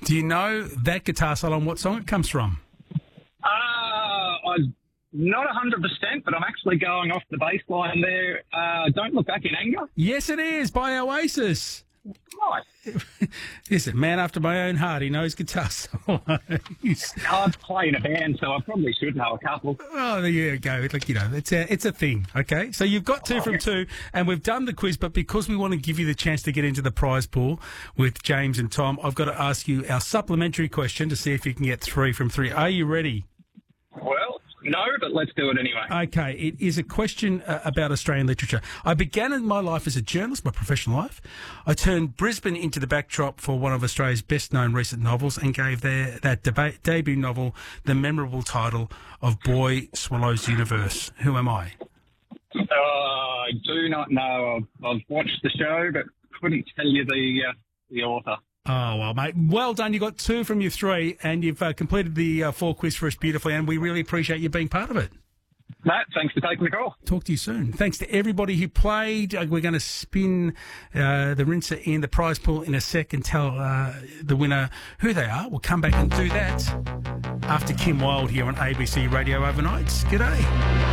Do you know that guitar solo and what song it comes from? I'm not 100%, but I'm actually going off the bass line there. Don't Look Back in Anger. Yes, it is, by Oasis. Nice. Is it man after my own heart? He knows guitar solos. I play in a band, so I probably should know a couple. Oh, there you go. Like, you know, it's a thing, okay? So you've got 2 from 2, and we've done the quiz, but because we want to give you the chance to get into the prize pool with James and Tom, I've got to ask you our supplementary question to see if you can get 3 from 3. Are you ready? Well, no, but let's do it anyway. Okay, it is a question about Australian literature. I began in my life as a journalist, my professional life. I turned Brisbane into the backdrop for one of Australia's best-known recent novels and gave that debut novel the memorable title of Boy Swallows Universe. Who am I? I do not know. I've watched the show, but couldn't tell you the author. Oh, well, mate, well done. You got 2 from your 3, and you've completed the 4 quiz for us beautifully, and we really appreciate you being part of it. Matt, thanks for taking the call. Talk to you soon. Thanks to everybody who played. We're going to spin the rinser in the prize pool in a sec and tell the winner who they are. We'll come back and do that after Kim Wilde here on ABC Radio Overnights. G'day.